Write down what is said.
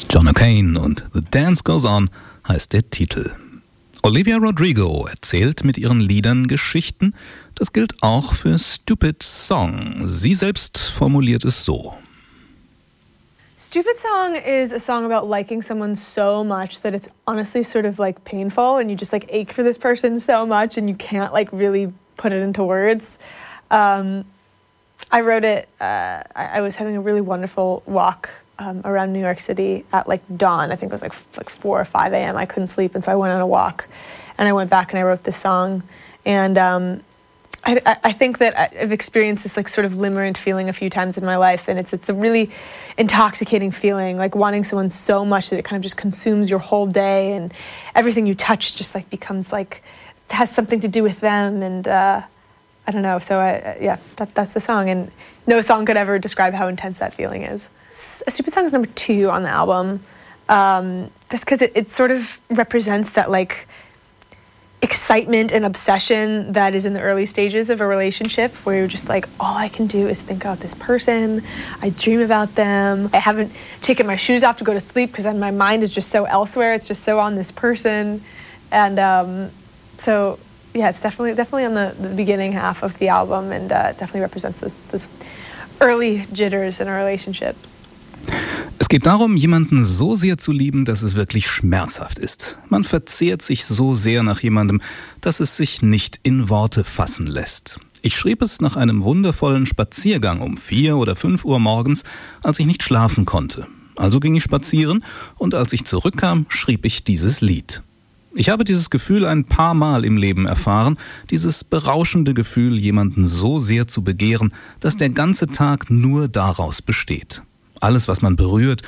John O'Kane und The Dance Goes On heißt der Titel. Olivia Rodrigo erzählt mit ihren Liedern Geschichten. Das gilt auch für Stupid Song. Sie selbst formuliert es so. Stupid Song is a song about liking someone so much that it's honestly sort of like painful and you just like ache for this person so much and you can't like really put it into words. I wrote it, I was having a really wonderful walk around New York City at like dawn. I think it was like 4 or 5 a.m. I couldn't sleep, and so I went on a walk, and I went back and I wrote this song. And I think that I've experienced this like sort of limerent feeling a few times in my life, and it's a really intoxicating feeling, like wanting someone so much that it kind of just consumes your whole day, and everything you touch just like becomes like has something to do with them, and I don't know. So that's the song, and no song could ever describe how intense that feeling is. Stupid Song is number 2 on the album, just because it sort of represents that like excitement and obsession that is in the early stages of a relationship, where you're just like, all I can do is think about this person. I dream about them. I haven't taken my shoes off to go to sleep because my mind is just so elsewhere. It's just so on this person, and so yeah, it's definitely on the beginning half of the album, and definitely represents those early jitters in a relationship. Es geht darum, jemanden so sehr zu lieben, dass es wirklich schmerzhaft ist. Man verzehrt sich so sehr nach jemandem, dass es sich nicht in Worte fassen lässt. Ich schrieb es nach einem wundervollen Spaziergang um 4 oder 5 Uhr morgens, als ich nicht schlafen konnte. Also ging ich spazieren, und als ich zurückkam, schrieb ich dieses Lied. Ich habe dieses Gefühl ein paar Mal im Leben erfahren, dieses berauschende Gefühl, jemanden so sehr zu begehren, dass der ganze Tag nur daraus besteht. Alles, was man berührt,